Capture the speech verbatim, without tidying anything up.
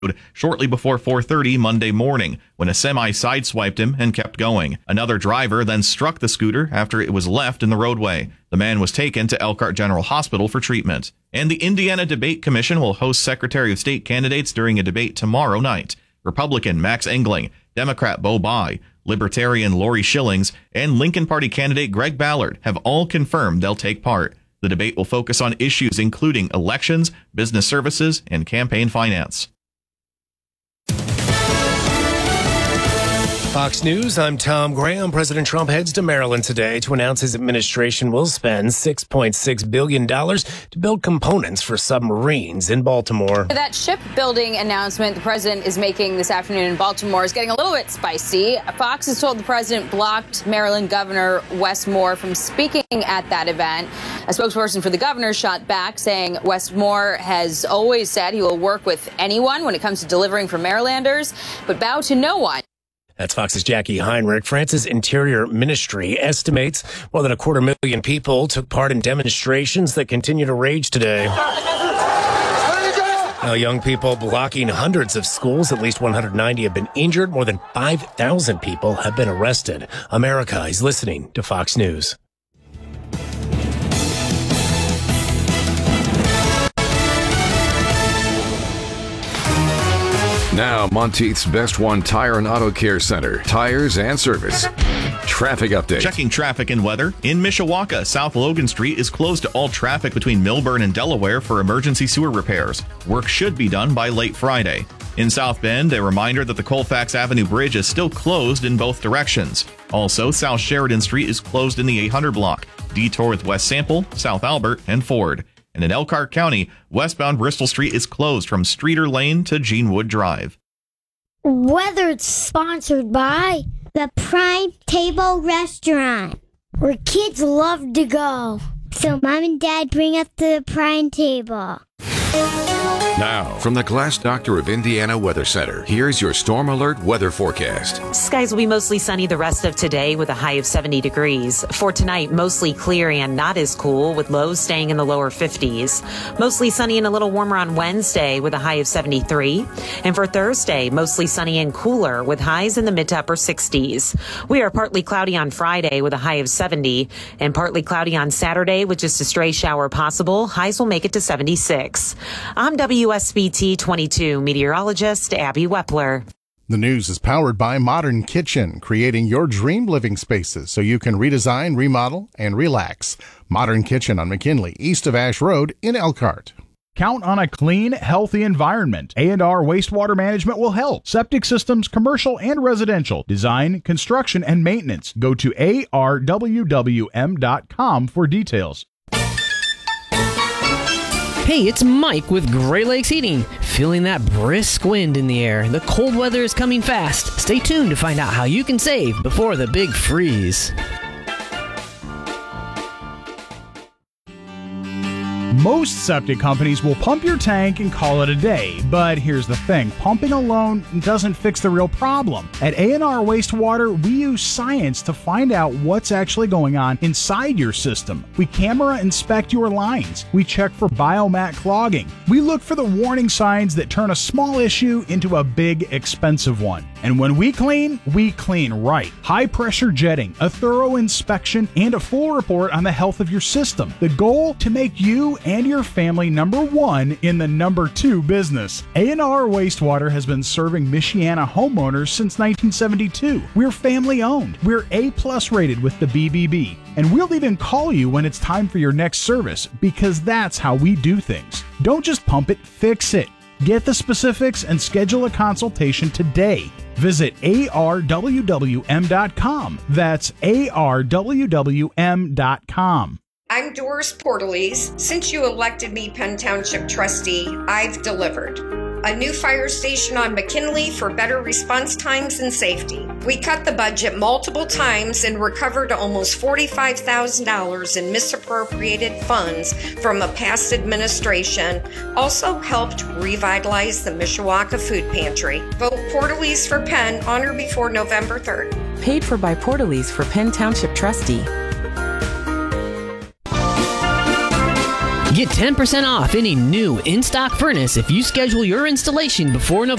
shortly before four thirty Monday morning when a semi sideswiped him and kept going. Another driver then struck the scooter after it was left in the roadway. The man was taken to Elkhart General Hospital for treatment. And the Indiana Debate Commission will host Secretary of State candidates during a debate tomorrow night. Republican Max Engling, Democrat Bo Bai, Libertarian Lori Schillings, and Lincoln Party candidate Greg Ballard have all confirmed they'll take part. The debate will focus on issues including elections, business services, and campaign finance. Fox News, I'm Tom Graham. President Trump heads to Maryland today to announce his administration will spend six point six billion dollars to build components for submarines in Baltimore. That shipbuilding announcement the president is making this afternoon in Baltimore is getting a little bit spicy. Fox has told the president blocked Maryland Governor Wes Moore from speaking at that event. A spokesperson for the governor shot back, saying Wes Moore has always said he will work with anyone when it comes to delivering for Marylanders, but bow to no one. That's Fox's Jackie Heinrich. France's Interior Ministry estimates more than a quarter million people took part in demonstrations that continue to rage today. Now, young people blocking hundreds of schools. At least one hundred ninety have been injured. More than five thousand people have been arrested. America is listening to Fox News. Now, Monteith's Best One Tire and Auto Care Center. Tires and service. Traffic update. Checking traffic and weather. In Mishawaka, South Logan Street is closed to all traffic between Millburn and Delaware for emergency sewer repairs. Work should be done by late Friday. In South Bend, a reminder that the Colfax Avenue Bridge is still closed in both directions. Also, South Sheridan Street is closed in the eight hundred block. Detour with West Sample, South Albert, and Ford. And in Elkhart County, westbound Bristol Street is closed from Streeter Lane to Jeanwood Drive. Weather sponsored by the Prime Table Restaurant, where kids love to go. So Mom and Dad bring us to the Prime Table. Now, from the Glass Doctor of Indiana Weather Center, here's your Storm Alert weather forecast. Skies will be mostly sunny the rest of today with a high of seventy degrees. For tonight, mostly clear and not as cool with lows staying in the lower fifties. Mostly sunny and a little warmer on Wednesday with a high of seventy-three. And for Thursday, mostly sunny and cooler with highs in the mid to upper sixties. We are partly cloudy on Friday with a high of seventy and partly cloudy on Saturday with just a stray shower possible. Highs will make it to seventy-six. I'm W S B T twenty-two meteorologist Abby Wepler. The news is powered by Modern Kitchen, creating your dream living spaces so you can redesign, remodel, and relax. Modern Kitchen on McKinley, east of Ash Road in Elkhart. Count on a clean, healthy environment. A and R Wastewater Management will help. Septic systems, commercial and residential. Design, construction, and maintenance. Go to A R W W M dot com for details. Hey, it's Mike with Great Lakes Heating. Feeling that brisk wind in the air. The cold weather is coming fast. Stay tuned to find out how you can save before the big freeze. Most septic companies will pump your tank and call it a day, but here's the thing, pumping alone doesn't fix the real problem. At A and R Wastewater, we use science to find out what's actually going on inside your system. We camera inspect your lines. We check for biomat clogging. We look for the warning signs that turn a small issue into a big, expensive one. And when we clean, we clean right. High pressure jetting, a thorough inspection, and a full report on the health of your system. The goal, to make you and your family number one in the number two business. A and R Wastewater has been serving Michiana homeowners since nineteen seventy-two. We're family owned. We're A plus rated with the B B B. And we'll even call you when it's time for your next service, because that's how we do things. Don't just pump it, fix it. Get the specifics and schedule a consultation today. Visit A R W W M dot com. That's A R W W M dot com. I'm Doris Portalease. Since you elected me Penn Township trustee, I've delivered. A new fire station on McKinley for better response times and safety. We cut the budget multiple times and recovered almost forty-five thousand dollars in misappropriated funds from a past administration. Also helped revitalize the Mishawaka Food Pantry. Vote Portalease for Penn on or before November third. Paid for by Portalease for Penn Township trustee. Get ten percent off any new in-stock furnace if you schedule your installation before November